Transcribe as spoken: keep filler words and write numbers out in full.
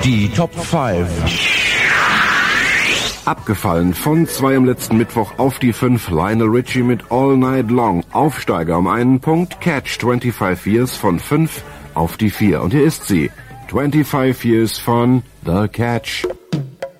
Die Top fünf. Abgefallen von zwei am letzten Mittwoch auf die fünf. Lionel Richie mit All Night Long. Aufsteiger um einen Punkt. Catch twenty-five Years von fünf auf die vier. Und hier ist sie. twenty-five Years von The Catch.